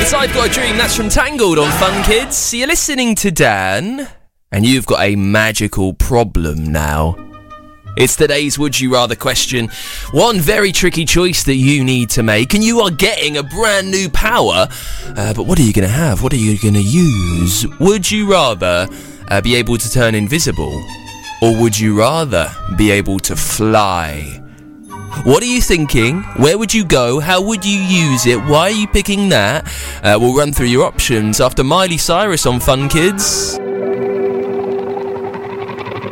It's I've Got a Dream, that's from Tangled on Fun Kids. So you're listening to Dan, and you've got a magical problem now. It's today's Would You Rather question. One very tricky choice that you need to make, and you are getting a brand new power. But what are you going to have? What are you going to use? Would you rather be able to turn invisible? Or would you rather be able to fly? What are you thinking? Where would you go? How would you use it? Why are you picking that? We'll run through your options after Miley Cyrus on Fun Kids.